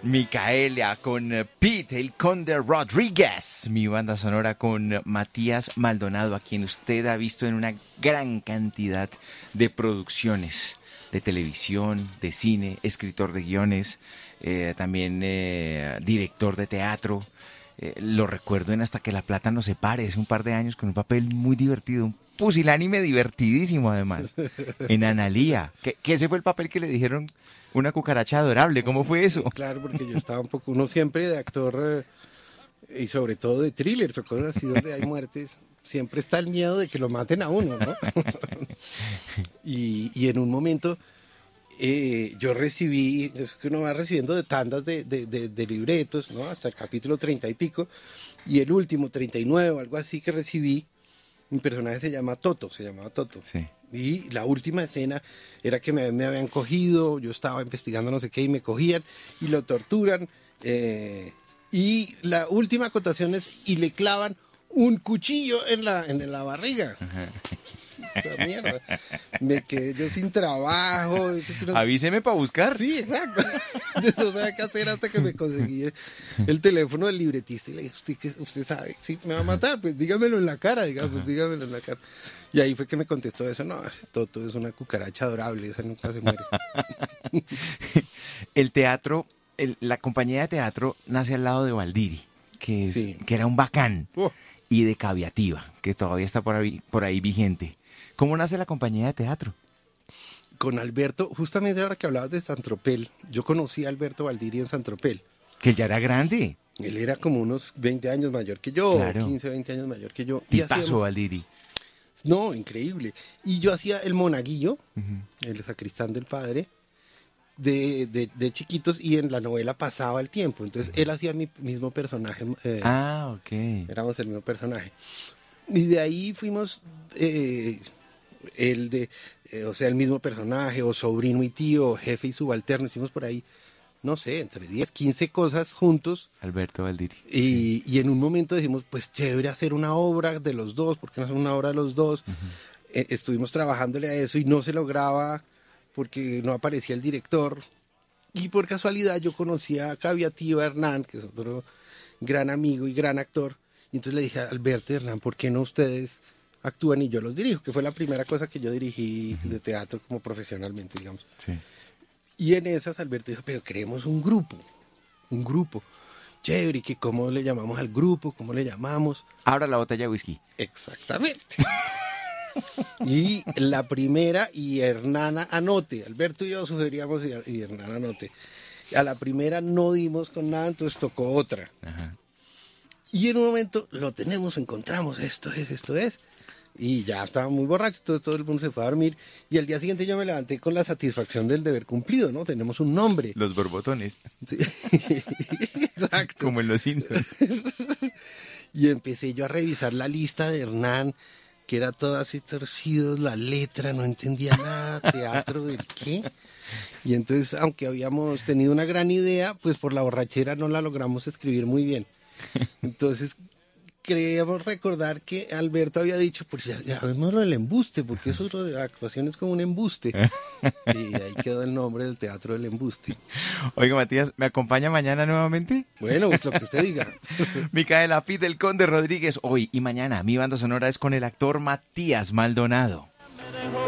Micaela con Pete, el Conde Rodríguez. Mi banda sonora con Matías Maldonado, a quien usted ha visto en una gran cantidad de producciones de televisión, de cine, escritor de guiones, también director de teatro. Lo recuerdo en Hasta que la plata nos separe, hace un par de años, con un papel muy divertido, un pusilánime divertidísimo además, en Analía, que ese fue el papel que le dijeron una cucaracha adorable. ¿Cómo fue eso? Claro, porque yo estaba un poco, uno siempre de actor y sobre todo de thrillers o cosas así donde hay muertes, siempre está el miedo de que lo maten a uno, ¿no? y en un momento yo recibí, es que uno va recibiendo de tandas de libretos, ¿no? Hasta el capítulo 30 y pico, y el último, 39 o algo así que recibí, mi personaje se llamaba Toto. Sí. Y la última escena era que me habían cogido, yo estaba investigando no sé qué y me cogían y lo torturan. Y la última acotación es, y le clavan un cuchillo en la barriga. Esa mierda. Me quedé yo sin trabajo. Avíseme para buscar. Sí, exacto. No sabía qué hacer hasta que me conseguí el teléfono del libretista y le dije, ¿usted sabe si me va a matar? Pues dígamelo en la cara, dígamelo en la cara. Y ahí fue que me contestó eso, no, ese Toto es una cucaracha adorable, esa nunca se muere. El teatro, la compañía de teatro nace al lado de Valdiri, que era un bacán, y de Caviativa, que todavía está por ahí vigente. ¿Cómo nace la compañía de teatro? Con Alberto, justamente ahora que hablabas de Santropel, yo conocí a Alberto Valdiri en Santropel. Que ya era grande. Él era como unos 20 años mayor que yo, claro. 15, 20 años mayor que yo. Tipazo Valdiri. No, increíble. Y yo hacía el monaguillo, el sacristán del padre, de chiquitos, y en la novela pasaba el tiempo. Entonces él hacía mi mismo personaje. Ok. Éramos el mismo personaje. Y de ahí fuimos el mismo personaje, o sobrino y tío, o jefe y subalterno. Hicimos por ahí, no sé, entre 10, 15 cosas juntos. Alberto Valdiri. Y en un momento dijimos, pues chévere hacer una obra de los dos, ¿por qué no hacer una obra de los dos? Estuvimos trabajándole a eso y no se lograba porque no aparecía el director. Y por casualidad yo conocí a Caviativa Hernán, que es otro gran amigo y gran actor. Y entonces le dije a Alberto y Hernán, ¿por qué no ustedes actúan y yo los dirijo? Que fue la primera cosa que yo dirigí de teatro como profesionalmente, digamos. Sí. Y en esas Alberto dijo, pero queremos un grupo. Chévere, que ¿cómo le llamamos al grupo? ¿Cómo le llamamos? Abra la botella de whisky. Exactamente. Y la primera, y Hernán anote. Alberto y yo sugeríamos y Hernán anote. A la primera no dimos con nada, entonces tocó otra. Ajá. Y en un momento lo tenemos, encontramos, esto es. Y ya estaba muy borracho, todo el mundo se fue a dormir. Y al día siguiente yo me levanté con la satisfacción del deber cumplido, ¿no? Tenemos un nombre. Los borbotones. Sí. Exacto. Como en Los Simpsons. Y empecé yo a revisar la lista de Hernán, que era todo así torcido, la letra, no entendía nada, teatro del qué. Y entonces, aunque habíamos tenido una gran idea, pues por la borrachera no la logramos escribir muy bien. Entonces creíamos recordar que Alberto había dicho, pues ya vemos el embuste, porque eso de la actuación es como un embuste. Y ahí quedó el nombre del teatro del embuste. Oiga, Matías, ¿me acompaña mañana nuevamente? Bueno, pues lo que usted diga. Micaela Pete, el Conde Rodríguez, hoy y mañana. Mi banda sonora es con el actor Matías Maldonado.